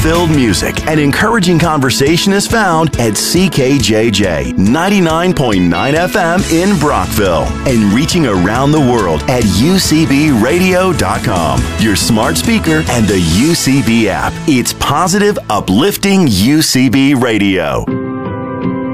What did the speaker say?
filled music and encouraging conversation is found at CKJJ 99.9 FM in Brockville and reaching around the world at UCBradio.com, your smart speaker, and the UCB app. It's positive, uplifting UCB Radio.